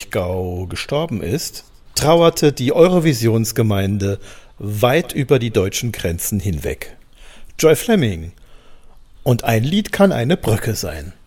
Kraichgau gestorben ist, trauerte die Eurovisionsgemeinde weit über die deutschen Grenzen hinweg. Joy Fleming. Und ein Lied kann eine Brücke sein.